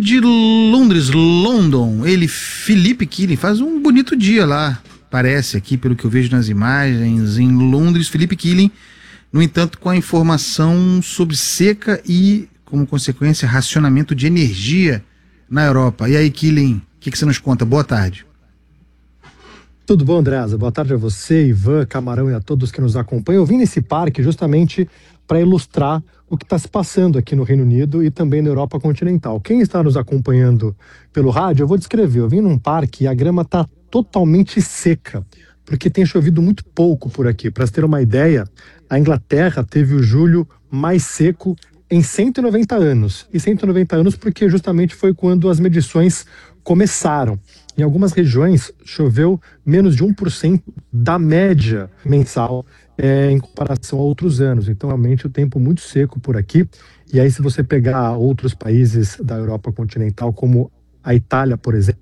De Londres, London, ele, Felipe Killing, faz um bonito dia lá, parece aqui, pelo que eu vejo nas imagens, em Londres, Felipe Killing, no entanto, com a informação sobre seca e, como consequência, racionamento de energia na Europa. E aí, Killing, o que você nos conta? Boa tarde. Tudo bom, Andreasa? Boa tarde a você, Ivan, Camarão e a todos que nos acompanham. Eu vim nesse parque justamente para ilustrar o que está se passando aqui no Reino Unido e também na Europa continental. Quem está nos acompanhando pelo rádio, eu vou descrever. Eu vim num parque e a grama está totalmente seca, porque tem chovido muito pouco por aqui. Para você ter uma ideia, a Inglaterra teve o julho mais seco em 190 anos. E 190 anos porque justamente foi quando as medições começaram. Em algumas regiões, choveu menos de 1% da média mensal em comparação a outros anos. Então, realmente, o tempo muito seco por aqui. E aí, se você pegar outros países da Europa continental, como a Itália, por exemplo,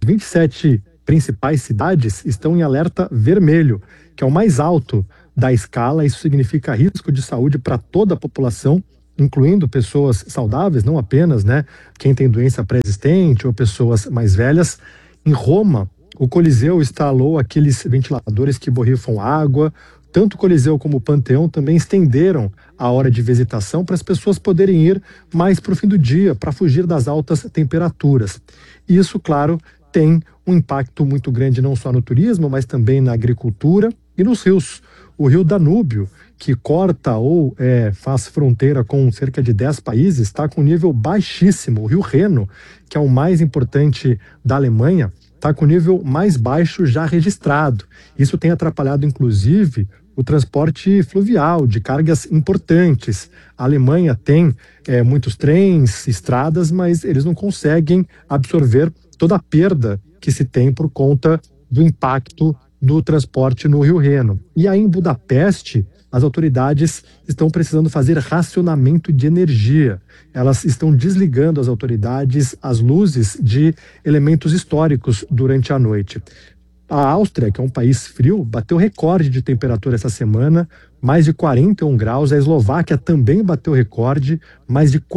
27 principais cidades estão em alerta vermelho, que é o mais alto da escala. Isso significa risco de saúde para toda a população, incluindo pessoas saudáveis, não apenas, quem tem doença pré-existente ou pessoas mais velhas. Em Roma, o Coliseu instalou aqueles ventiladores que borrifam água. Tanto o Coliseu como o Panteão também estenderam a hora de visitação para as pessoas poderem ir mais para o fim do dia, para fugir das altas temperaturas. E isso, claro, tem um impacto muito grande não só no turismo, mas também na agricultura e nos rios. O rio Danúbio, que corta ou faz fronteira com cerca de 10 países, está com nível baixíssimo. O rio Reno, que é o mais importante da Alemanha, está com o nível mais baixo já registrado. Isso tem atrapalhado, inclusive, o transporte fluvial de cargas importantes. A Alemanha tem muitos trens, estradas, mas eles não conseguem absorver toda a perda que se tem por conta do impacto do transporte no Rio Reno. E aí em Budapeste, as autoridades estão precisando fazer racionamento de energia. Elas estão desligando as autoridades as luzes de elementos históricos durante a noite. A Áustria, que é um país frio, bateu recorde de temperatura essa semana, mais de 41 graus. A Eslováquia também bateu recorde, mais de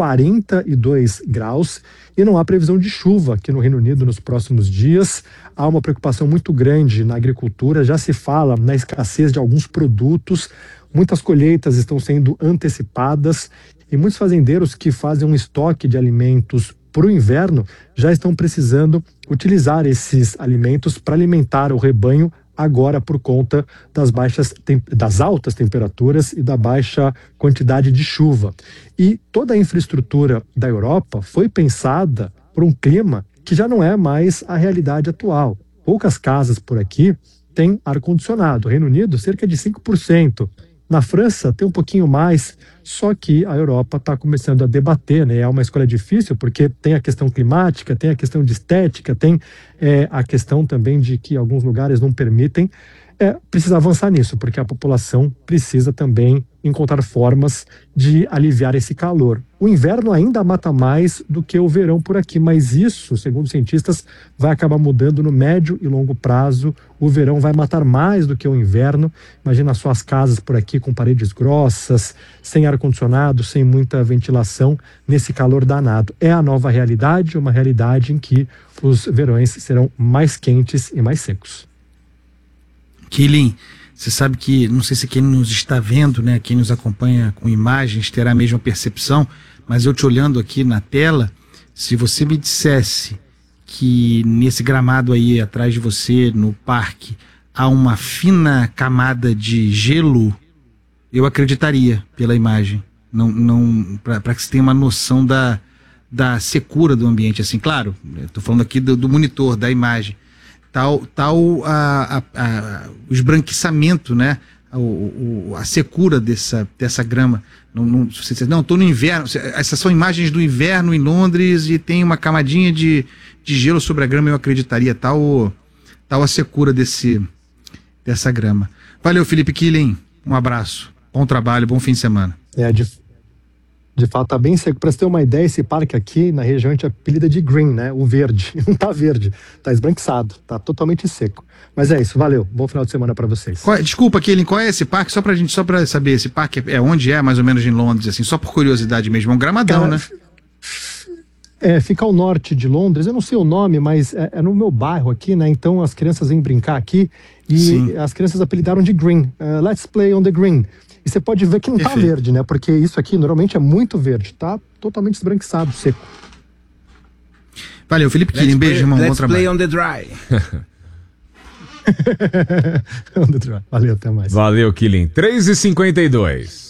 42 graus. E não há previsão de chuva aqui no Reino Unido nos próximos dias. Há uma preocupação muito grande na agricultura. Já se fala na escassez de alguns produtos. Muitas colheitas estão sendo antecipadas e muitos fazendeiros que fazem um estoque de alimentos para o inverno já estão precisando utilizar esses alimentos para alimentar o rebanho agora por conta das altas temperaturas e da baixa quantidade de chuva. E toda a infraestrutura da Europa foi pensada por um clima que já não é mais a realidade atual. Poucas casas por aqui têm ar-condicionado. Reino Unido, cerca de 5%. Na França tem um pouquinho mais, só que a Europa está começando a debater, É uma escolha difícil porque tem a questão climática, tem a questão de estética, tem a questão também de que alguns lugares não permitem. Precisa avançar nisso, porque a população precisa também encontrar formas de aliviar esse calor. O inverno ainda mata mais do que o verão por aqui, mas isso, segundo cientistas, vai acabar mudando no médio e longo prazo. O verão vai matar mais do que o inverno. Imagina só as casas por aqui com paredes grossas, sem ar-condicionado, sem muita ventilação, nesse calor danado. É a nova realidade, uma realidade em que os verões serão mais quentes e mais secos. Killing, você sabe que, não sei se quem nos está vendo, quem nos acompanha com imagens terá a mesma percepção, mas eu te olhando aqui na tela, se você me dissesse que nesse gramado aí atrás de você, no parque, há uma fina camada de gelo, eu acreditaria pela imagem, para que você tenha uma noção da secura do ambiente, assim, claro, estou falando aqui do monitor, da imagem. O esbranquiçamento, a secura dessa grama. Não, estou no inverno. Essas são imagens do inverno em Londres e tem uma camadinha de gelo sobre a grama, eu acreditaria. Tal a secura dessa grama. Valeu, Felipe Killing. Um abraço. Bom trabalho, bom fim de semana. De fato, está bem seco. Para você ter uma ideia, esse parque aqui na região a gente apelida de green, o verde. Não está verde, está esbranquiçado, está totalmente seco. Mas é isso, valeu. Bom final de semana para vocês. Desculpa, Killing, qual é esse parque? Só para saber, esse parque onde mais ou menos em Londres, assim, só por curiosidade mesmo. É um gramadão, Fica ao norte de Londres, eu não sei o nome, mas é no meu bairro aqui, né? Então as crianças vêm brincar aqui e Sim. as crianças apelidaram de Green. Let's play on the green. E você pode ver que não tá verde, né? Porque isso aqui normalmente é muito verde, tá totalmente esbranquiçado, seco. Valeu, Felipe Quilin, beijo, irmão. Let's play on the dry. On the dry. Valeu, até mais. Valeu, Quilin. 3h52.